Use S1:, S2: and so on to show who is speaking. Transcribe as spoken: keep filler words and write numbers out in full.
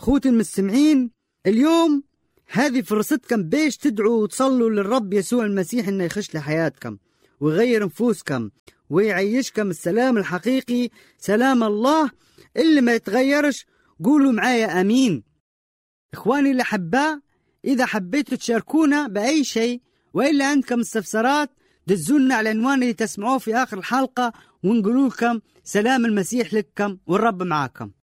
S1: أخوتي المستمعين، اليوم هذه فرصتكم بيش تدعوا وتصلوا للرب يسوع المسيح إنه يخش لحياتكم ويغير نفوسكم ويعيشكم السلام الحقيقي، سلام الله اللي ما يتغيرش. قولوا معايا أمين. إخواني الأحباء، إذا حبيتوا تشاركونا بأي شيء وإلا عندكم استفسارات دزونا على العنوان اللي تسمعوه في آخر الحلقة ونقول لكم سلام المسيح لكم والرب معاكم.